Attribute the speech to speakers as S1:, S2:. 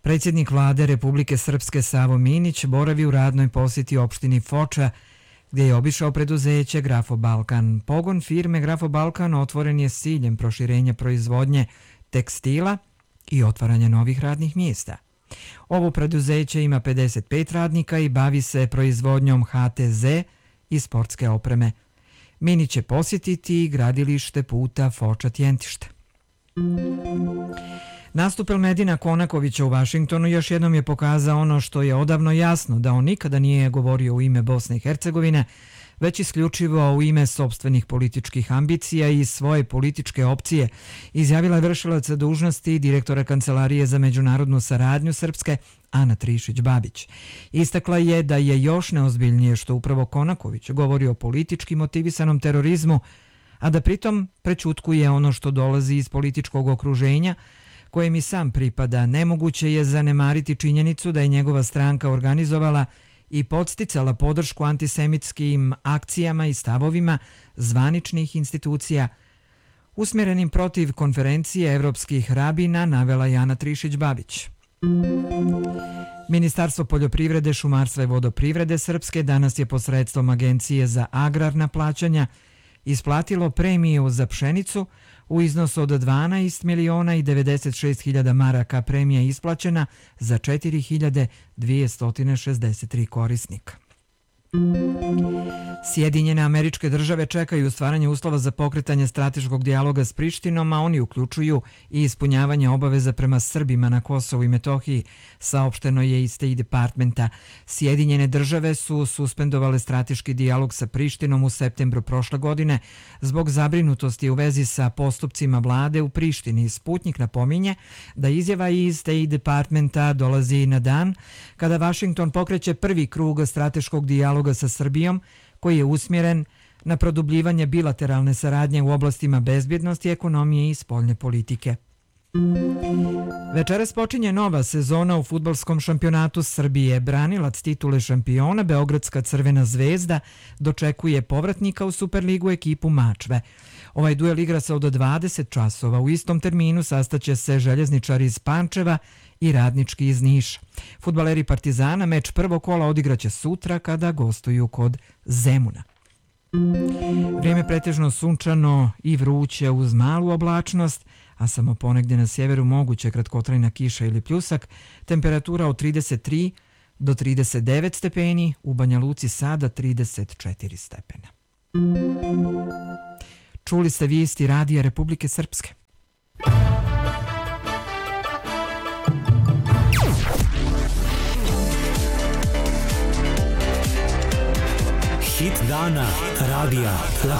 S1: Predsjednik vlade Republike Srpske Savo Minić boravi u radnoj posjeti opštini Foča, gdje je obišao preduzeće Grafo Balkan. Pogon firme Grafo Balkan otvoren je s ciljem proširenja proizvodnje tekstila i otvaranja novih radnih mjesta. Ovo preduzeće ima 55 radnika i bavi se proizvodnjom HTZ i sportske opreme. Minić će posjetiti gradilište puta Foča-Tjentište. Nastup Elmedina Konakovića u Vašingtonu još jednom je pokazao ono što je odavno jasno, da on nikada nije govorio u ime Bosne i Hercegovine, već isključivo u ime sopstvenih političkih ambicija i svoje političke opcije, izjavila je vršilac dužnosti direktora Kancelarije za međunarodnu saradnju Srpske Ana Trišić-Babić. Istakla je da je još neozbiljnije što upravo Konaković govori o politički motivisanom terorizmu, a da pritom prećutkuje ono što dolazi iz političkog okruženja kojem i sam pripada. Nemoguće je zanemariti činjenicu da je njegova stranka organizovala i podsticala podršku antisemitskim akcijama i stavovima zvaničnih institucija usmjerenim protiv konferencije evropskih rabina, navela je Ana Trišić-Babić. Ministarstvo poljoprivrede, šumarstva i vodoprivrede Srpske danas je posredstvom Agencije za agrarna plaćanja isplatilo premiju za pšenicu u iznosu od 12 miliona i 96 hiljada maraka. Premija je isplaćena za 4263 korisnika. Sjedinjene Američke Države čekaju stvaranje uslova za pokretanje strateškog dijaloga s Prištinom, a oni uključuju i ispunjavanje obaveza prema Srbima na Kosovu i Metohiji, saopšteno je iz State Departmenta. Sjedinjene Države su suspendovale strateški dijalog sa Prištinom u septembru prošle godine zbog zabrinutosti u vezi sa postupcima vlade u Prištini. Sputnik napominje da izjava iz State Departmenta dolazi na dan kada Vašington pokreće prvi krug strateškog dijaloga sa Srbijom, koji je usmjeren na produbljivanje bilateralne saradnje u oblastima bezbjednosti, ekonomije i spoljne politike. Večeras počinje nova sezona u fudbalskom šampionatu Srbije. Branilac titule šampiona, Beogradska Crvena zvezda, dočekuje povratnika u Superligu ekipu Mačve. Ovaj duel igra se od 20 časova. U istom terminu sastaće se željezničari iz Pančeva i radnički iz Niša. Fudbaleri Partizana meč prvog kola odigraće sutra kada gostuju kod Zemuna. Vrijeme pretežno sunčano i vruće uz malu oblačnost, a samo ponegdje na sjeveru moguće kratkotrajna kiša ili pljusak. Temperatura od 33 do 39 stepeni, u Banja Luci sada 34 stepena. Čuli ste vijesti Radija Republike Srpske.
S2: Hit dana radija La